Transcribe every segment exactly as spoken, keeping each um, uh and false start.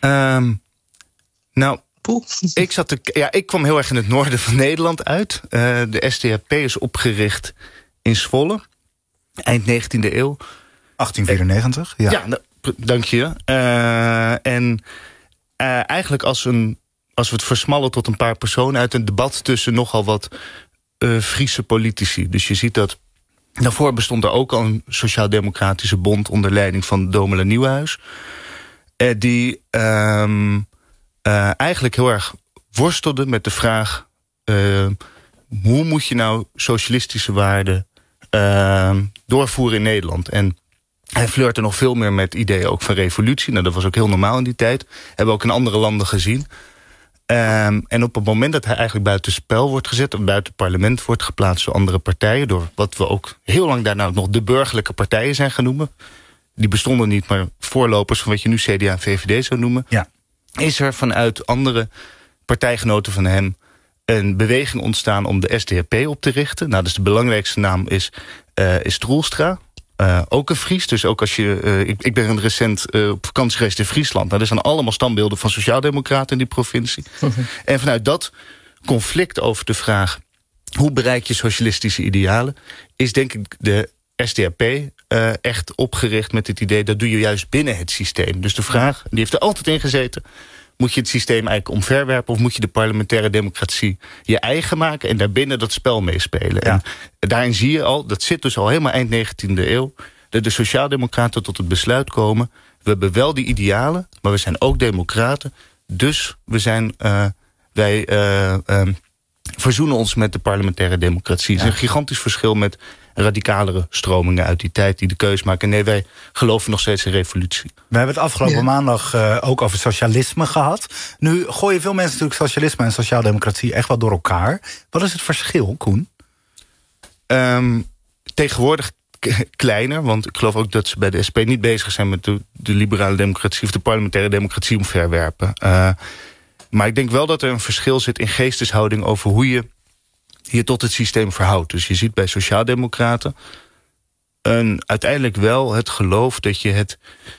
Um, nou, ik, zat te, ja, ik kwam heel erg in het noorden van Nederland uit. Uh, de S D A P is opgericht in Zwolle, eind negentiende eeuw. achttien vierennegentig, ja. Ja, nou, dank je. Uh, en uh, eigenlijk als, een, als we het versmallen tot een paar personen uit een debat tussen nogal wat uh, Friese politici. Dus je ziet dat daarvoor bestond er ook al een sociaal-democratische bond onder leiding van Domela Nieuwenhuis. Uh, die um, uh, eigenlijk heel erg worstelde met de vraag, Uh, hoe moet je nou socialistische waarden uh, doorvoeren in Nederland? En hij flirte nog veel meer met ideeën ook van revolutie. Nou, dat was ook heel normaal in die tijd. Hebben we ook in andere landen gezien. Um, en op het moment dat hij eigenlijk buiten spel wordt gezet, of buiten het parlement wordt geplaatst door andere partijen, door wat we ook heel lang daarna nog de burgerlijke partijen zijn gaan noemen. Die bestonden niet, maar voorlopers van wat je nu C D A en V V D zou noemen. Ja. Is er vanuit andere partijgenoten van hem een beweging ontstaan om de S D A P op te richten. Nou, dus de belangrijkste naam is, uh, is Troelstra. Uh, ook een Fries, dus ook als je Uh, ik, ik ben recent uh, op vakantie geweest in Friesland. Nou, er zijn allemaal standbeelden van sociaaldemocraten in die provincie. Mm-hmm. En vanuit dat conflict over de vraag, hoe bereik je socialistische idealen, is denk ik de S D A P uh, echt opgericht met het idee, dat doe je juist binnen het systeem. Dus de vraag, die heeft er altijd in gezeten, moet je het systeem eigenlijk omverwerpen, of moet je de parlementaire democratie je eigen maken en daarbinnen dat spel meespelen? Ja. En daarin zie je al, dat zit dus al helemaal eind negentiende eeuw, dat de sociaaldemocraten tot het besluit komen, we hebben wel die idealen, maar we zijn ook democraten, dus we zijn, uh, wij uh, um, verzoenen ons met de parlementaire democratie. Ja. Het is een gigantisch verschil met radicalere stromingen uit die tijd die de keus maken. Nee, wij geloven nog steeds in revolutie. We hebben het afgelopen ja. maandag uh, ook over socialisme gehad. Nu gooien veel mensen natuurlijk socialisme en sociaaldemocratie echt wel door elkaar. Wat is het verschil, Koen? Um, tegenwoordig k- kleiner, want ik geloof ook dat ze bij de S P niet bezig zijn met de, de liberale democratie of de parlementaire democratie omverwerpen. Uh, maar ik denk wel dat er een verschil zit in geesteshouding over hoe je je tot het systeem verhoudt. Dus je ziet bij sociaaldemocraten een, uiteindelijk wel het geloof dat je het,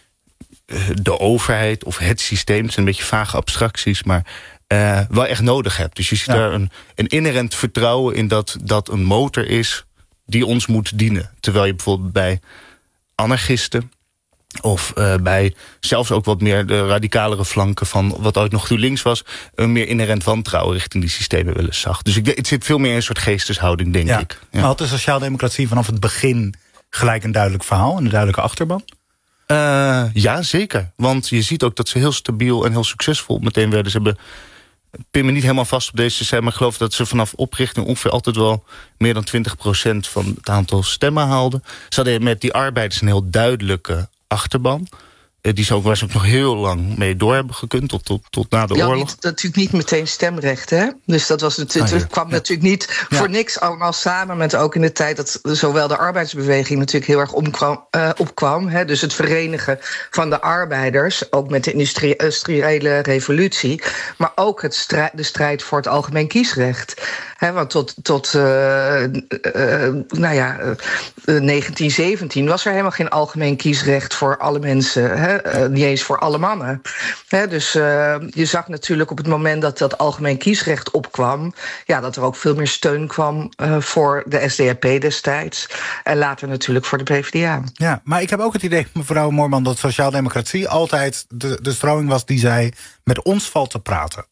de overheid of het systeem, het zijn een beetje vage abstracties, maar uh, wel echt nodig hebt. Dus je ziet ja. daar een, een inherent vertrouwen in dat dat een motor is die ons moet dienen. Terwijl je bijvoorbeeld bij anarchisten of uh, bij zelfs ook wat meer de radicalere flanken van wat ooit nog GroenLinks was, een meer inherent wantrouwen richting die systemen wel eens zag. Dus ik, het zit veel meer in een soort geesteshouding, denk ja. ik. Ja. Maar had de sociaaldemocratie vanaf het begin gelijk een duidelijk verhaal en een duidelijke achterban? Uh, ja, zeker. Want je ziet ook dat ze heel stabiel en heel succesvol meteen werden. Ze hebben, pin me niet helemaal vast op deze cijfer, maar ik geloof dat ze vanaf oprichting ongeveer altijd wel meer dan twintig procent van het aantal stemmen haalden. Ze hadden met die arbeiders een heel duidelijke achterban. Die zou waar ze ook nog heel lang mee door hebben gekund, tot, tot, tot na de ja, oorlog. Niet, natuurlijk niet meteen stemrecht, hè? Dus dat was natuurlijk, ah, ja. kwam ja. natuurlijk niet ja. voor niks allemaal samen met ook in de tijd dat zowel de arbeidsbeweging natuurlijk heel erg omkwam, uh, opkwam. Hè? Dus het verenigen van de arbeiders, ook met de industrie, industriële revolutie, maar ook het strijd, de strijd voor het algemeen kiesrecht. Hè? Want tot, tot uh, uh, nou ja, uh, negentien zeventien was er helemaal geen algemeen kiesrecht voor alle mensen, hè? Uh, niet eens voor alle mannen. He, dus uh, je zag natuurlijk op het moment dat dat algemeen kiesrecht opkwam, ja, dat er ook veel meer steun kwam uh, voor de S D A P destijds. En later natuurlijk voor de P v d A. Ja, maar ik heb ook het idee, mevrouw Moorman, dat sociaaldemocratie altijd de, de stroming was die zei, met ons valt te praten.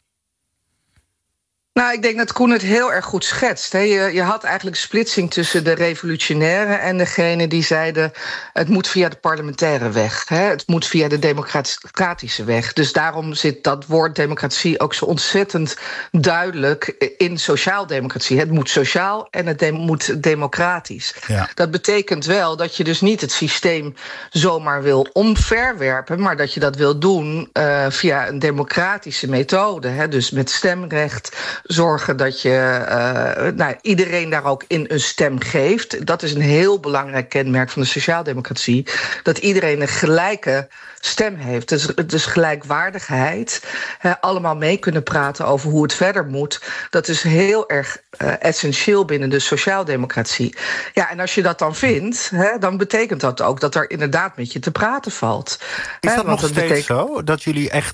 Nou, ik denk dat Koen het heel erg goed schetst. Hè. Je, je had eigenlijk splitsing tussen de revolutionairen en degene die zeiden, het moet via de parlementaire weg. Hè. Het moet via de democratische weg. Dus daarom zit dat woord democratie ook zo ontzettend duidelijk in sociaaldemocratie. Het moet sociaal en het de- moet democratisch. Ja. Dat betekent wel dat je dus niet het systeem zomaar wil omverwerpen, maar dat je dat wil doen uh, via een democratische methode. Hè. Dus met stemrecht, zorgen dat je uh, nou, iedereen daar ook in een stem geeft. Dat is een heel belangrijk kenmerk van de sociaaldemocratie. Dat iedereen een gelijke stem heeft. Dus, dus gelijkwaardigheid. He, allemaal mee kunnen praten over hoe het verder moet. Dat is heel erg uh, essentieel binnen de sociaaldemocratie. Ja, en als je dat dan vindt, he, dan betekent dat ook dat er inderdaad met je te praten valt. Is He, dat nog dat steeds betekent... zo? Dat jullie echt